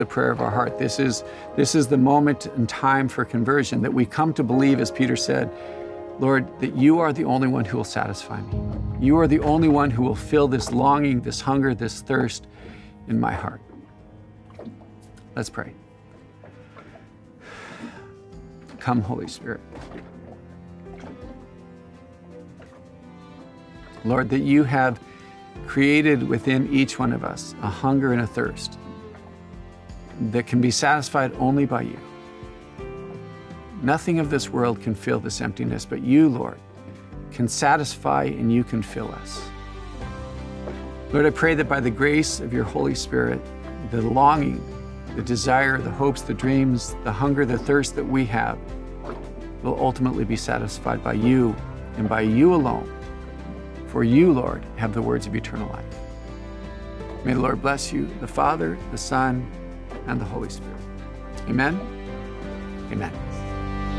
the prayer of our heart. This is the moment and time for conversion, that we come to believe, as Peter said, Lord, that you are the only one who will satisfy me. You are the only one who will fill this longing, this hunger, this thirst in my heart. Let's pray. Come, Holy Spirit. Lord, that you have created within each one of us a hunger and a thirst that can be satisfied only by you. Nothing of this world can fill this emptiness, but you, Lord, can satisfy and you can fill us. Lord, I pray that by the grace of your Holy Spirit, the longing, the desire, the hopes, the dreams, the hunger, the thirst that we have will ultimately be satisfied by you and by you alone. For you, Lord, have the words of eternal life. May the Lord bless you, the Father, the Son, and the Holy Spirit. Amen. Amen.